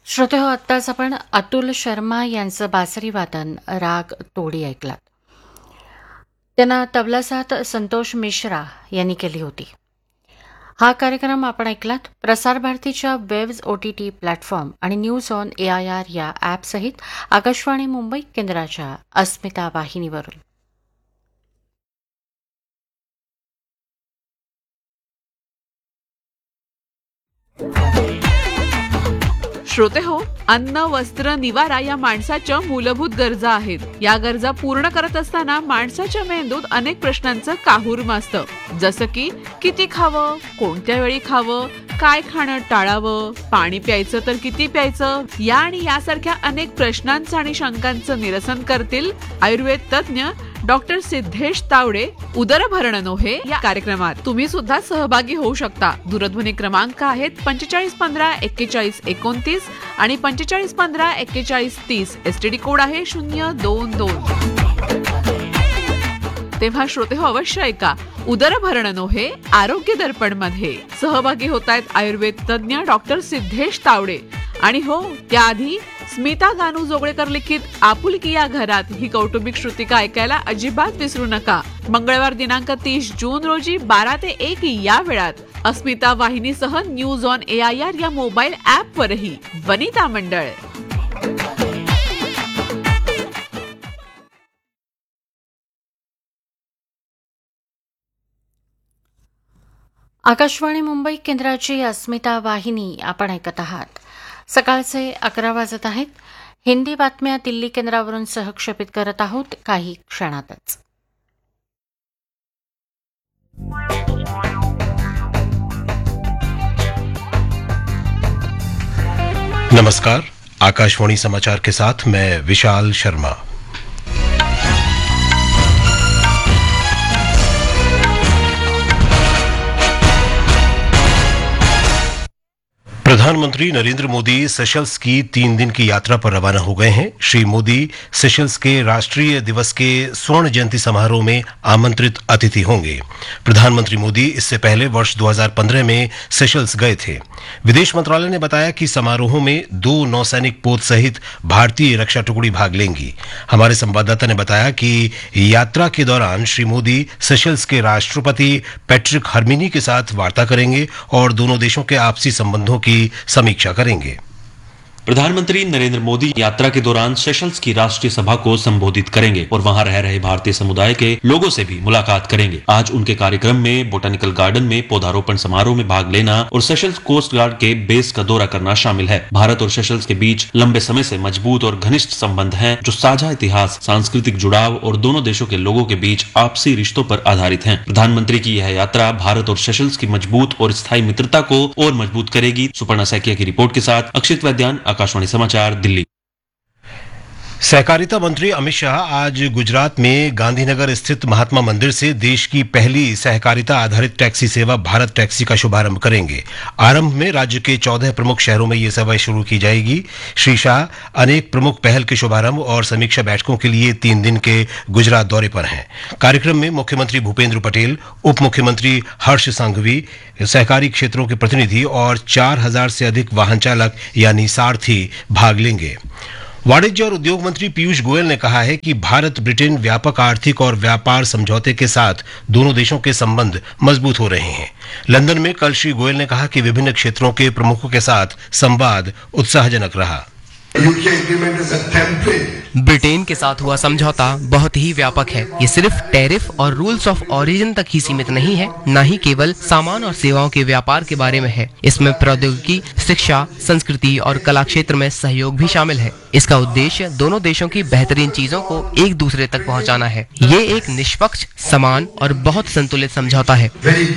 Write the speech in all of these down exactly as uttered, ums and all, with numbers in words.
श्रोते हो, आत्ताच आपण अतुल शर्मा यांचं बासरी वादन राग तोडी ऐकलात. त्यांना तबलासाथ संतोष मिश्रा यांनी केली होती. हा कार्यक्रम आपण ऐकलात प्रसार भारतीच्या webs O T T platform आणि news on A I R या ॲपसहित आकाशवाणी मुंबई केंद्राच्या अस्मिता वाहिनीवरून. श्रोते हो, अन्न, वस्त्र, निवारा या माणसाच्या मूलभूत गरजा आहेत. या गरजा पूर्ण करत असताना माणसाच्या मेंदूत अनेक प्रश्नांचं काहूर माजतं. जसं की किती खावं, कोणत्या वेळी खावं, काय खाणं टाळावं, पाणी प्यायचं तर किती प्यायचं, या आणि यासारख्या अनेक प्रश्नांचं आणि शंकांचं निरसन करतील आयुर्वेद तज्ज्ञ डॉक्टर सिद्धेश तावडे उदरभरण नोहे या कार्यक्रमात. तुम्ही सुद्धा सहभागी होऊ शकता. दूरध्वनी क्रमांक आहेत पंचेचाळीस पंधरा एक्केचाळीस एकोणतीस आणि पंचेचाळीस पंधरा एक्केचाळीस तीस. एसटीडी कोड आहे शून्य दोन दोन. तेव्हा श्रोते हो, अवश्य ऐका उदरभरण नोहे आरोग्य दर्पण मध्ये. सहभागी होत आहेत आयुर्वेद तज्ज्ञ डॉक्टर सिद्धेश तावडे. आणि हो, त्याआधी स्मिता गानू जोगळेकर लिखित आपुलकी या घरात ही कौटुंबिक श्रुतिका ऐकायला अजिबात विसरू नका. मंगळवार दिनांक तीस जून रोजी बारा ते एक या वेळात अस्मिता वाहिनीसह news on A I R या मोबाईल ॲपवरही. वनिता मंडळ. आकाशवाणी मुंबई केंद्राची अस्मिता वाहिनी आपण ऐकत आहात. सकाळचे अकरा वाजत आहेत. हिंदी बातम्या दिल्ली केंद्रावरून सहक्षेपित करत आहोत काही क्षणातच. नमस्कार, आकाशवाणी समाचार के साथ मैं विशाल शर्मा. प्रधानमंत्री नरेंद्र मोदी सेशल्स की तीन दिन की यात्रा पर रवाना हो गए हैं. श्री मोदी सेशल्स के राष्ट्रीय दिवस के स्वर्ण जयंती समारोह में आमंत्रित अतिथि होंगे. प्रधानमंत्री मोदी इससे पहले वर्ष दो हज़ार पंद्रह में सेशल्स गए थे. विदेश मंत्रालय ने बताया कि समारोह में दो नौसैनिक पोत सहित भारतीय रक्षा टुकड़ी भाग लेंगी. हमारे संवाददाता ने बताया कि यात्रा के दौरान श्री मोदी सेशल्स के राष्ट्रपति पैट्रिक हर्मिनी के साथ वार्ता करेंगे और दोनों देशों के आपसी संबंधों की समीक्षा करेंगे. प्रधानमंत्री नरेंद्र मोदी यात्रा के दौरान सेशल्स की राष्ट्रीय सभा को संबोधित करेंगे और वहां रह रहे भारतीय समुदाय के लोगों से भी मुलाकात करेंगे. आज उनके कार्यक्रम में बोटानिकल गार्डन में पौधारोपण समारोह में भाग लेना और सेशल्स कोस्ट गार्ड के बेस का दौरा करना शामिल है. भारत और सेशल्स के बीच लंबे समय से मजबूत और घनिष्ठ संबंध हैं, जो साझा इतिहास, सांस्कृतिक जुड़ाव और दोनों देशों के लोगों के बीच आपसी रिश्तों पर आधारित है. प्रधानमंत्री की यह यात्रा भारत और सेशल्स की मजबूत और स्थायी मित्रता को और मजबूत करेगी. सुपर्णा सैकिया की रिपोर्ट के साथ अक्षित वैद्यान, आकाशवाणी समाचार, दिल्ली. सहकारिता मंत्री अमित शाह आज गुजरात में गांधीनगर स्थित महात्मा मंदिर से देश की पहली सहकारिता आधारित टैक्सी सेवा भारत टैक्सी का शुभारंभ करेंगे. आरंभ में राज्य के चौदह प्रमुख शहरों में ये सेवा शुरू की जाएगी. श्री शाह अनेक प्रमुख पहल के शुभारंभ और समीक्षा बैठकों के लिए तीन दिन के गुजरात दौरे पर हैं. कार्यक्रम में मुख्यमंत्री भूपेंद्र पटेल, उप मुख्यमंत्री हर्ष संघवी, सहकारी क्षेत्रों के प्रतिनिधि और चार हजार से अधिक वाहन चालक यानी सारथी भाग लेंगे. वाणिज्य और उद्योग मंत्री पीयूष गोयल ने कहा है कि भारत ब्रिटेन व्यापक आर्थिक और व्यापार समझौते के साथ दोनों देशों के संबंध मजबूत हो रहे हैं. लंदन में कल श्री गोयल ने कहा कि विभिन्न क्षेत्रों के प्रमुखों के साथ संवाद उत्साहजनक रहा. ब्रिटेन के साथ हुआ समझौता बहुत ही व्यापक है. ये सिर्फ टैरिफ और रूल्स ऑफ ओरिजिन तक ही सीमित नहीं है, न ही केवल सामान और सेवाओं के व्यापार के बारे में है. इसमें प्रौद्योगिकी, शिक्षा, संस्कृति और कला क्षेत्र में सहयोग भी शामिल है. इसका उद्देश्य दोनों देशों की बेहतरीन चीजों को एक दूसरे तक पहुंचाना है. ये एक निष्पक्ष, समान और बहुत संतुलित समझौता है.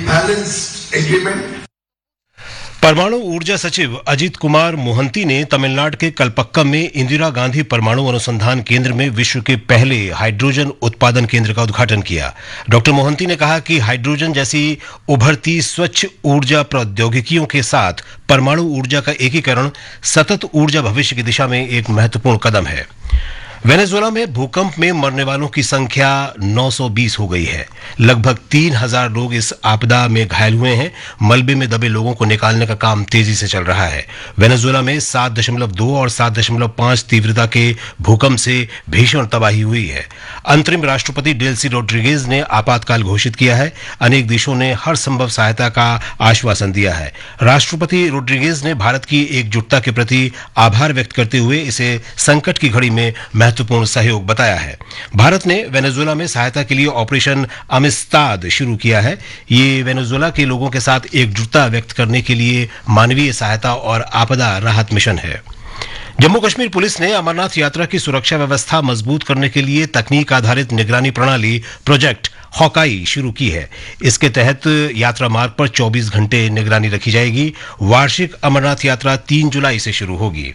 परमाणु ऊर्जा सचिव अजीत कुमार मोहंती ने तमिलनाडु के कलपक्कम में इंदिरा गांधी परमाणु अनुसंधान केंद्र में विश्व के पहले हाइड्रोजन उत्पादन केंद्र का उद्घाटन किया. डॉक्टर मोहंती ने कहा कि हाइड्रोजन जैसी उभरती स्वच्छ ऊर्जा प्रौद्योगिकियों के साथ परमाणु ऊर्जा का एकीकरण सतत ऊर्जा भविष्य की दिशा में एक महत्वपूर्ण कदम है. वेनेजुएला में भूकंप में मरने वालों की संख्या नौ सौ बीस हो गई है। लगभग तीन हज़ार लोग इस आपदा में घायल हुए हैं। मलबे में दबे लोगों को निकालने का काम तेजी से चल रहा है। वेनेजुएला में सात दशमलव दो और सात दशमलव पाँच तीव्रता के भूकंप से भीषण तबाही हुई है। अंतरिम राष्ट्रपति डेल्सी रोड्रिगेज ने आपातकाल घोषित किया है। अनेक देशों ने हर संभव सहायता का आश्वासन दिया है। राष्ट्रपति रोड्रिगेज ने भारत की एकजुटता के प्रति आभार व्यक्त करते हुए इसे संकट की घड़ी में महत्वपूर्ण सहयोग बताया है। भारत ने वेनेजुएला में सहायता के लिए ऑपरेशन अमिस्ताद शुरू किया है। ये वेनेजुएला के लोगों के साथ एकजुटता व्यक्त करने के लिए मानवीय सहायता और आपदा राहत मिशन है। जम्मू कश्मीर पुलिस ने अमरनाथ यात्रा की सुरक्षा व्यवस्था मजबूत करने के लिए तकनीक आधारित निगरानी प्रणाली प्रोजेक्ट हॉकाई शुरू की है। इसके तहत यात्रा मार्ग पर चौबीस घंटे निगरानी रखी जाएगी। वार्षिक अमरनाथ यात्रा तीन जुलाई से शुरू होगी।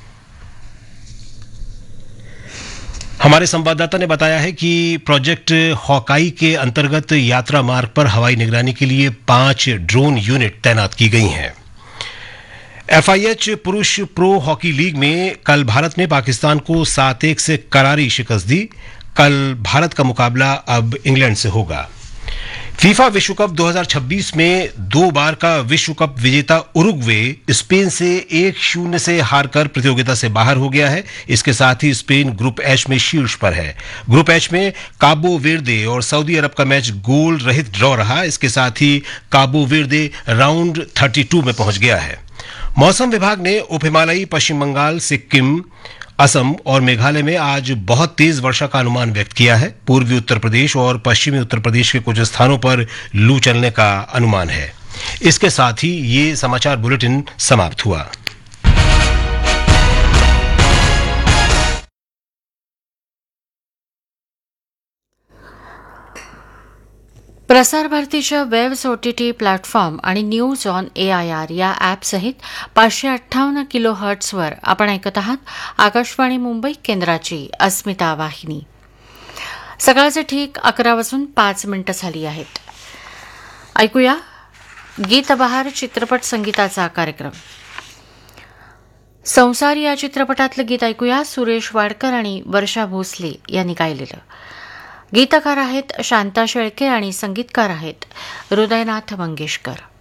हमारे संवाददाता ने बताया है कि प्रोजेक्ट हॉकाई के अंतर्गत यात्रा मार्ग पर हवाई निगरानी के लिए पांच ड्रोन यूनिट तैनात की गई हैं। एफआईएच पुरुष प्रो हॉकी लीग में कल भारत ने पाकिस्तान को सात एक से करारी शिकस्त दी। कल भारत का मुकाबला अब इंग्लैंड से होगा। फीफा विश्व कप दो हज़ार छब्बीस में दो बार का विश्व कप विजेता उरुग्वे स्पेन से एक शून्य से हारकर प्रतियोगिता से बाहर हो गया है। इसके साथ ही स्पेन ग्रुप एच में शीर्ष पर है। ग्रुप एच में काबो वेर्दे और सऊदी अरब का मैच गोल रहित ड्रॉ रहा। इसके साथ ही काबो वेर्दे राउंड बत्तीस में पहुंच गया है। मौसम विभाग ने उप हिमालयी पश्चिम बंगाल, सिक्किम, असम और मेघालय में आज बहुत तेज वर्षा का अनुमान व्यक्त किया है। पूर्वी उत्तर प्रदेश और पश्चिमी उत्तर प्रदेश के कुछ स्थानों पर लू चलने का अनुमान है। इसके साथ ही ये समाचार बुलेटिन समाप्त हुआ। प्रसार भारतीच्या वेब्स ओटीटी प्लॅटफॉर्म आणि न्यूज ऑन एआयआर या ॲपसहित पाचशे अठ्ठावन्न किलो हर्ट्सवर आपण ऐकत आहात आकाशवाणी मुंबई केंद्राची अस्मिता वाहिनी। सकाळचे ठीक अकरा वाजून पाच मिनिटं झाली आहेत। ऐकूया गीतबहार चित्रपट संगीताचा कार्यक्रम। संसार या चित्रपटातलं गीत ऐकूया सुरेश वाडकर आणि वर्षा भोसले यांनी गायलेलं। गीतकार आहेत शांता शेळके आणि संगीतकार आहेत हृदयनाथ मंगेशकर।